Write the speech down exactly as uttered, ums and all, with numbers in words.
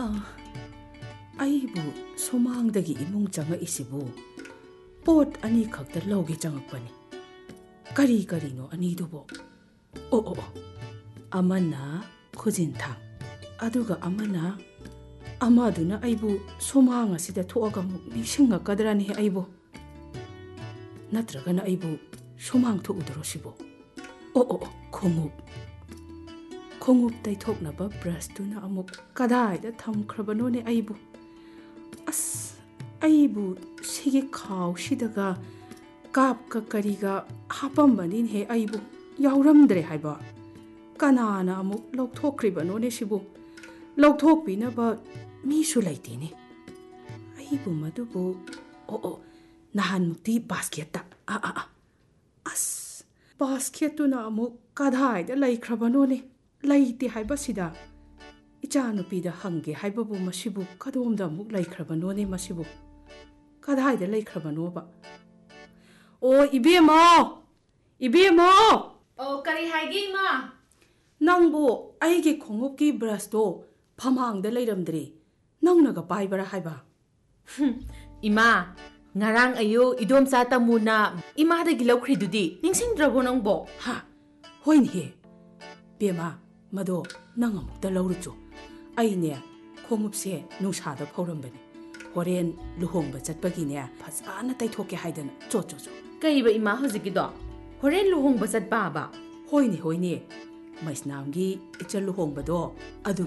ꯑꯩꯕꯨ ꯁꯨꯃꯥꯡꯗꯒꯤ ꯏꯃꯨꯡ ꯆꯪꯉꯛꯏꯁꯤꯕꯨ ꯄꯣꯠ ꯑꯅꯤ ꯈꯛꯇ ꯂꯧꯒꯦ ꯆꯪꯉꯛꯄꯅꯤ. ꯀꯔꯤ ꯀꯔꯤꯅꯣ ꯑꯅꯤꯗꯨꯕꯣ? ꯑꯣ ꯑꯣ ꯑꯣ, ꯑꯃꯅ ꯈꯨꯖꯤꯟꯊꯥꯡ, ꯑꯗꯨꯒ ꯑꯃꯅ ꯑꯃꯗꯨꯅ ꯑꯩꯕꯨ ꯁꯨꯃꯥꯡ ꯑꯁꯤꯗ ꯊꯣꯛꯑꯒ ꯑꯃꯨꯛ ꯅꯤꯡꯁꯤꯡꯉꯛꯀꯗ꯭ꯔꯅꯤ ꯑꯩꯕꯨ? ꯅꯠꯇ꯭ꯔꯒꯅ ꯑꯩꯕꯨ ꯁꯨꯃꯥꯡ ꯊꯣꯛꯎꯗꯔꯣ ꯁꯤꯕꯨ? ꯑꯣ ꯑꯣ ꯑꯣ, ꯈꯣꯡꯎꯞ ꯈꯣꯡꯎꯞ ꯇꯩꯊꯣꯛꯅꯕ ꯕ꯭ꯔꯁꯇꯨꯅ ꯑꯃꯨꯛ ꯀꯗꯥꯏꯗ ꯊꯝꯈ꯭ꯔꯕꯅꯣꯅꯦ ꯑꯩꯕꯨ? ꯑꯁ, ꯑꯩꯕꯨ ꯁꯤꯒꯤ ꯈꯥꯎꯁꯤꯗꯒ ꯀꯥꯞꯀ ꯀꯔꯤꯒ ꯍꯥꯞꯄꯝꯕꯅꯤꯅꯦ ꯑꯩꯕꯨ, ꯌꯥꯎꯔꯝꯗ꯭ꯔꯦ ꯍꯥꯏꯕ. ꯀꯅꯥꯅ ꯑꯃꯨꯛ ꯂꯧꯊꯣꯛꯈ꯭ꯔꯤꯕꯅꯣꯅꯦ ꯁꯤꯕꯨ? ꯂꯧꯊꯣꯛꯄꯤꯅꯕ ꯃꯤꯁꯨ ꯂꯩꯇꯦꯅꯦ ꯑꯩꯕꯨ ꯃꯗꯨꯕꯨ. ꯑꯣ ꯑꯣ, ꯅꯍꯥꯟꯃꯨꯛꯇꯤ ꯕꯥꯁꯀꯦꯠꯇ. ꯑꯥ ꯑꯥ ꯑꯥ, ꯑꯁ, ꯕꯥꯁꯀꯦꯠꯇꯨꯅ ꯑꯃꯨꯛ ꯀꯗꯥꯏꯗ ꯂꯩꯈ꯭ꯔꯕꯅꯣꯅꯦ? ꯂꯩꯇꯦ ꯍꯥꯏꯕꯁꯤꯗ ꯏꯆꯥꯅꯨꯄꯤꯗ ꯍꯪꯒꯦ ꯍꯥꯏꯕꯕꯨ ꯃꯁꯤꯕꯨ ꯀꯗꯣꯝꯗ ꯑꯃꯨꯛ ꯂꯩꯈ꯭ꯔꯕꯅꯣꯅꯦ ꯃꯁꯤꯕꯨ? ꯀꯗꯥꯏꯗ ꯂꯩꯈ꯭ꯔꯕꯅꯣꯕ? ꯑꯣ ꯏꯕꯦꯝꯃ, ꯏꯕꯦꯝꯃ! ꯑꯣ, ꯀꯔꯤ ꯍꯥꯏꯒꯦ ꯏꯃꯥ? ꯅꯪꯕꯨ ꯑꯩꯒꯤ ꯈꯣꯡꯎꯞꯀꯤ ꯕ꯭ꯔꯁꯇꯣ ꯐꯃꯥꯡꯗ ꯂꯩꯔꯝꯗ꯭ꯔꯦ, ꯅꯪꯅꯒ ꯄꯥꯏꯕꯔꯥ ꯍꯥꯏꯕ? ꯏꯃꯥ, ꯉꯔꯥꯡ ꯑꯌꯨꯛ ꯏꯗꯣꯝꯆꯥ ꯇꯃꯨꯅ ꯏꯃꯥꯗꯒꯤ ꯂꯧꯈ꯭ꯔꯤꯗꯨꯗꯤ, ꯅꯤꯡꯁꯤꯡꯗ꯭ꯔꯕꯣ ꯅꯪꯕꯣ? ꯍꯥ, ꯍꯣꯏꯅꯦꯍꯦ ꯕꯦꯝꯃ, ꯃꯗꯣ ꯅꯪ ꯑꯃꯨꯛꯇ ꯂꯧꯔꯨꯆꯣ. ꯑꯩꯅꯦ ꯈꯣꯡꯎꯞꯁꯦ ꯅꯨꯡꯁꯥꯗ ꯐꯧꯔꯝꯕꯅꯦ. ꯍꯣꯔꯦꯟ ꯂꯨꯍꯣꯡꯕ ꯆꯠꯄꯒꯤꯅꯦ ꯐꯖꯅ ꯇꯩꯊꯣꯛꯀꯦ ꯍꯥꯏꯗꯅ. ꯆꯣ ꯆꯣ ꯆꯣ. ꯀꯩꯕ ꯏꯃꯥ ꯍꯧꯖꯤꯛꯀꯤꯗꯣ? ꯍꯣꯔꯦꯟ ꯂꯨꯍꯣꯡꯕ ꯆꯠꯄ ꯍꯥꯏꯕ? ꯍꯣꯏꯅꯦ ꯍꯣꯏꯅꯦ, ꯃꯩꯁꯅꯥꯝꯒꯤ ꯏꯆꯜ ꯂꯨꯍꯣꯡꯕꯗꯣ ꯑꯗꯨ